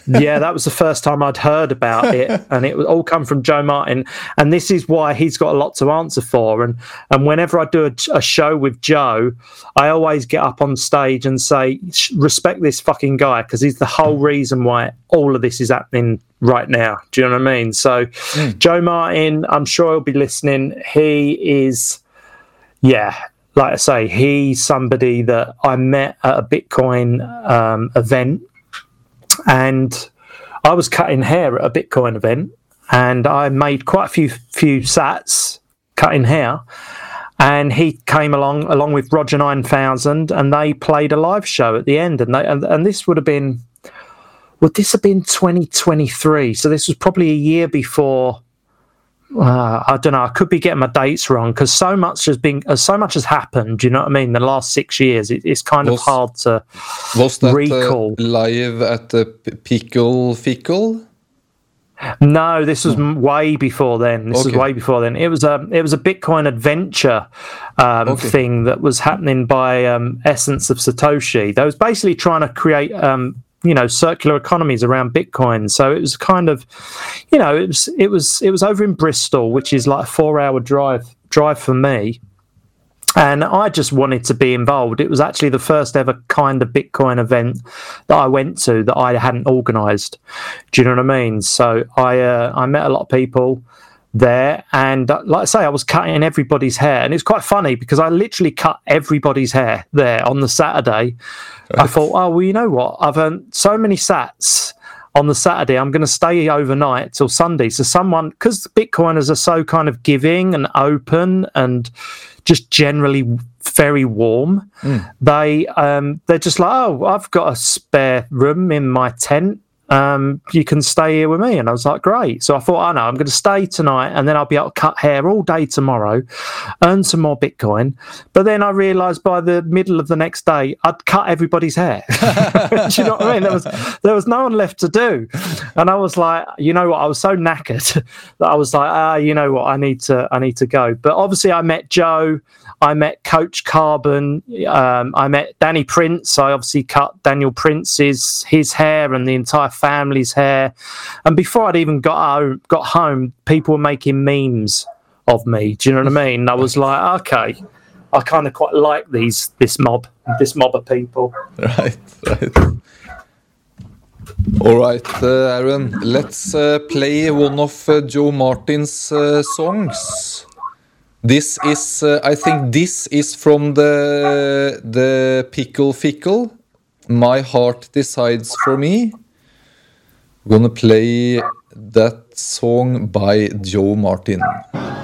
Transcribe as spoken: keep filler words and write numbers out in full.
Yeah, that was the first time I'd heard about it, and it would all come from Joe Martin. And this is why he's got a lot to answer for. And and whenever I do a, a show with Joe, I always get up on stage and say, respect this fucking guy, because he's the whole reason why all of this is happening right now. Do you know what I mean? So mm. Joe Martin, I'm sure he'll be listening. He is, yeah, like I say, he's somebody that I met at a Bitcoin um, event. And I was cutting hair at a Bitcoin event, and I made quite a few few sats cutting hair. And he came along along with Roger nine thousand, and they played a live show at the end. And they and, and this would have been, would this have been twenty twenty-three? So this was probably a year before. Uh, I don't know. I could be getting my dates wrong, because so much has been, uh, so much has happened. Do you know what I mean? The last six years, it, it's kind was, of hard to was that, recall. Uh, live at the Pickle Fickle? No, this was oh. way before then. This okay. was way before then. It was a it was a Bitcoin adventure um, okay. thing that was happening by um, Essence of Satoshi. They was basically trying to create. Um, you know, circular economies around Bitcoin. So it was kind of, you know, it was it was it was over in Bristol, which is like a four-hour drive drive for me. And I just wanted to be involved. It was actually the first ever kind of Bitcoin event that I went to that I hadn't organised. Do you know what I mean? So I uh, I met a lot of people there, and uh, like I say, I was cutting everybody's hair, and it's quite funny because I literally cut everybody's hair there on the Saturday. Right. I thought, oh well, you know what? I've earned so many sats on the Saturday. I'm going to stay overnight till Sunday. So someone, because Bitcoiners are so kind of giving and open and just generally very warm, mm. they um, they're just like, oh, I've got a spare room in my tent. Um, you can stay here with me. And I was like, great. So I thought, oh no, I'm going to stay tonight, and then I'll be able to cut hair all day tomorrow, earn some more Bitcoin. But then I realised by the middle of the next day, I'd cut everybody's hair. Do you know what I mean? There was there was no one left to do. And I was like, you know what? I was so knackered that I was like, ah, you know what? I need to I need to go. But obviously I met Joe. I met Coach Carbon. Um, I met Danny Prince. I obviously cut Daniel Prince's his hair and the entire family's hair. And before I'd even got home, got home, people were making memes of me. Do you know what I mean? And I was like, okay, I kind of quite like these this mob, this mob of people. Right, right. All right, uh, Aaron. Let's uh, play one of uh, Joe Martin's uh, songs. This is, uh, I think, this is from the the Pickle Fickle. My Heart Decides for Me. I'm gonna play that song by Joe Martin.